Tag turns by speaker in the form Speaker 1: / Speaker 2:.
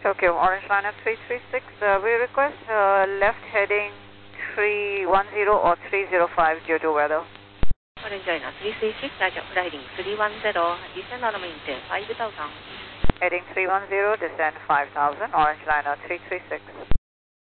Speaker 1: Tokyo, Orange Liner 336, we request left heading 310 or 305 due to weather.
Speaker 2: Orange Liner 336, Roger, heading 310, descend on maintain 5,000.
Speaker 1: Heading 310, descend 5000, Orange Liner 336.